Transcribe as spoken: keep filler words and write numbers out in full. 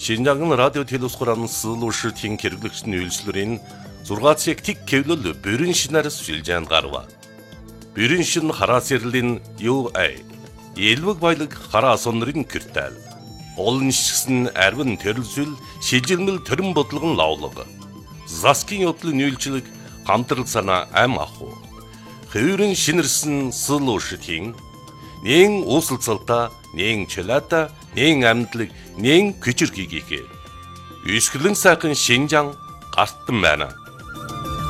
Шинжаан радио телевизхоран сылуушир тин хэрэглэгчний үйлчлэрийн зургаан цаг тик кевлөл бүрэн шинээр сүлжээнд гарва. Бүрэн шин хараа сэрэлийн ю эй элвэг баялаг хараа сонрын киртэл. Олон шигсэн арвин төрөлсөл шилжилмэл төрөн бодлогон лавлаг. Заскин явдлын үйлчлэг хамтрал санаа ам аху. Хөврөн шинэрсэн сылууширын нэн усалцалта, нэн челата, нэн амтлаг, нэн күчрхийгээ. Үсгэлэн сайхан Шинжаан гартан байна.